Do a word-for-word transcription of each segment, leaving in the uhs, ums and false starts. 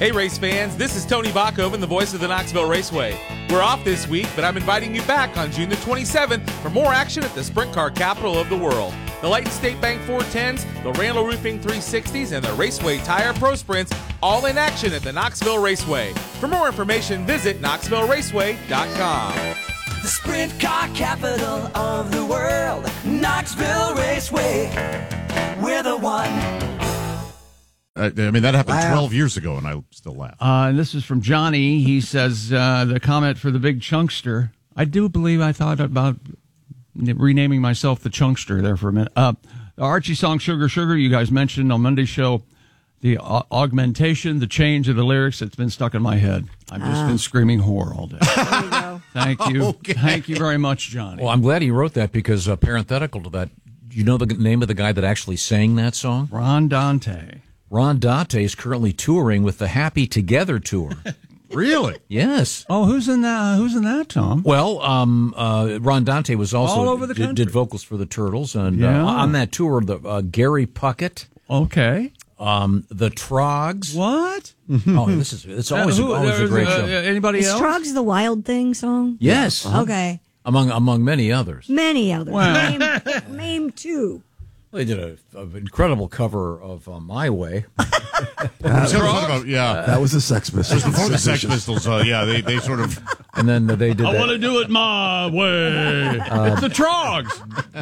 Hey, race fans, this is Tony Bachhoven, the voice of the Knoxville Raceway. We're off this week, but I'm inviting you back on June the twenty-seventh for more action at the sprint car capital of the world. The Light State Bank four tens, the Randall Roofing three sixties, and the Raceway Tire Pro Sprints, all in action at the Knoxville Raceway. For more information, visit knoxville raceway dot com. The sprint car capital of the world, Knoxville Raceway. We're the one. I, I mean, that happened Wow. twelve years ago, and I still laugh. Uh, and this is from Johnny. He says, uh, the comment for the big chunkster. I do believe I thought about renaming myself the chunkster there for a minute. Uh, the Archie song, Sugar, Sugar, you guys mentioned on Monday's show, the uh, augmentation, the change of the lyrics, it's been stuck in my head. I've just been screaming whore all day. There you go. Thank you. Okay. Thank you very much, Johnny. Well, I'm glad he wrote that because uh, parenthetical to that, you know the name of the guy that actually sang that song? Ron Dante. Ron Dante is currently touring with the Happy Together tour. Really? Yes. Oh, who's in that? Who's in that, Tom? Well, um, uh, Ron Dante was also All over the did, country. did vocals for the Turtles, and Yeah. uh, on that tour, the uh, Gary Puckett, Okay. um, the Trogs. What? Oh, this is it's always Uh, who- always a there's, great uh, show. Anybody Is else? Trogs the Wild Thing song? Yes, Okay. among among many others. Many others. Well. Name, name two. They did a, an incredible cover of uh, My Way. What about, yeah. That was the Sex Pistols. Before the Sex Pistols, uh, yeah, they, they sort of... And then they did I that. want to do it my way. it's the Trogs.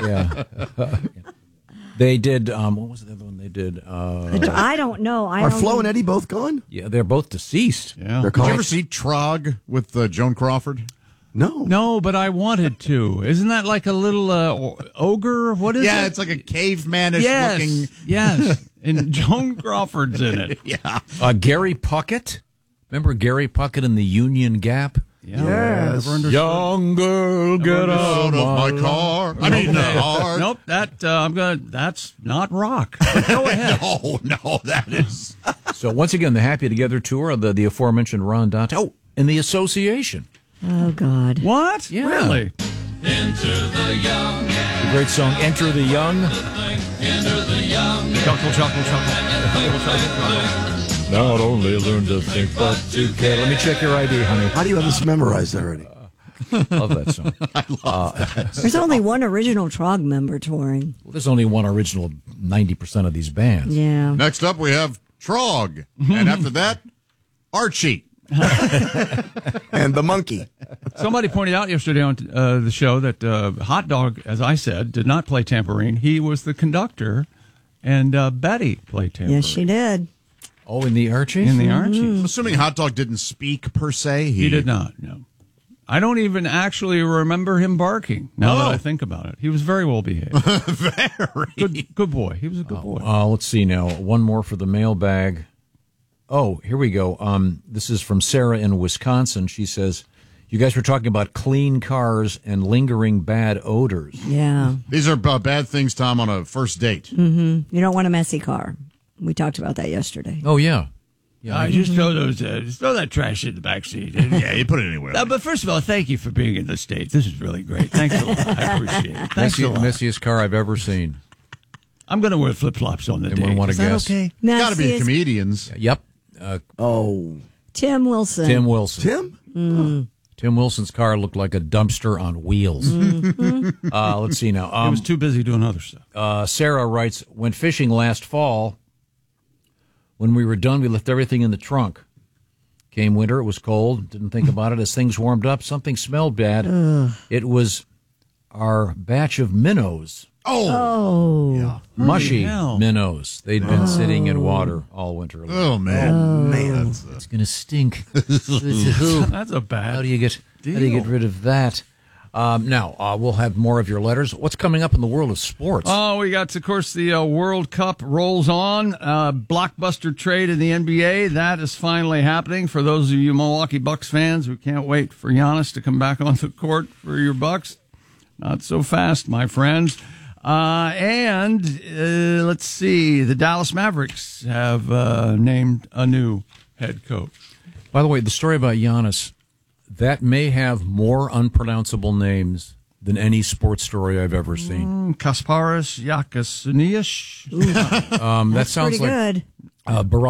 Yeah. They did, um, what was the other one they did? Uh, I don't know. I Are don't Flo and Eddie both gone? yeah, they're both deceased. Yeah. They're Did you called. ever see Trog with uh, Joan Crawford? No. No, but I wanted to. Isn't that like a little uh, o- ogre? What is Yeah, it? it's like a cavemanish yes, looking... yes. And Joan Crawford's in it. Yeah. Uh, Gary Puckett. Remember Gary Puckett in the Union Gap? Yeah. Yes. Never understood. Young girl, get Out of my car. I mean, uh, car. Nope, that uh, I'm gonna. That's not rock. But go ahead. No, no, that is... So once again, the Happy Together tour, the the aforementioned Ron Dante. Oh, and the Association. Oh, God. What? Yeah. Really? The great song, Enter the Young. Chuckle, chuckle, chuckle. Not only learn to think, but to care. Let me check your I D, honey. How do you have this memorized already? Love that song. There's only one original Trog member touring. Well, there's only one original ninety percent of these bands. Yeah. Next up, we have Trog. And after that, Archie. And the monkey. Somebody pointed out yesterday on uh, the show that uh, Hot Dog, as I said, did not play tambourine. He was the conductor, and uh, Betty played tambourine. Yes, she did. Oh, in the Archie? In the Archie. I'm assuming Hot Dog didn't speak per se. He did not, no. I don't even actually remember him barking, now that Oh. I think about it. He was very well behaved. Very. Good good boy. He was a good boy. Uh, let's see now. One more for the mailbag. Oh, here we go. Um, this is from Sarah in Wisconsin. She says, you guys were talking about clean cars and lingering bad odors. Yeah. These are uh, bad things, Tom, on a first date. You don't want a messy car. We talked about that yesterday. Oh, yeah. Yeah, I just throw those, uh, just throw that trash in the back seat. Yeah, you put it anywhere. Uh, but first of all, thank you for being in the States. This is really great. Thanks a lot. I appreciate it. Thanks Messy, a lot. messiest car I've ever seen. I'm going to wear flip flops on the Anyone date. want to Is that guess? okay? Got to be Messy is comedians. Yep. Uh, Oh. Tim Wilson. Tim Wilson. Tim? Tim Wilson's car looked like a dumpster on wheels. uh, let's see now. I Um, was too busy doing other stuff. uh, Sarah writes, went fishing last fall. When we were done, we left everything in the trunk. Came winter, it was cold. Didn't think about it. As things warmed up, something smelled bad. It was our batch of minnows. Oh. Oh. Yeah. Mushy hell? minnows. They'd been sitting in water all winter. Oh, man. man. That's, uh, It's going to stink. That's a bad. How do you get how do you get rid of that? Um, now uh, we'll have more of your letters. What's coming up in the world of sports? Oh, we got, of course, the uh, World Cup rolls on. Uh, blockbuster trade in the N B A. That is finally happening. For those of you Milwaukee Bucks fans who can't wait for Giannis to come back on the court for your Bucks, not so fast, my friends. Uh, and uh, let's see, the Dallas Mavericks have uh, named a new head coach. By the way, the story about Giannis, that may have more unpronounceable names than any sports story I've ever seen. Mm, Kasparis Yakasunias. Um, that sounds Pretty like good. uh, Barack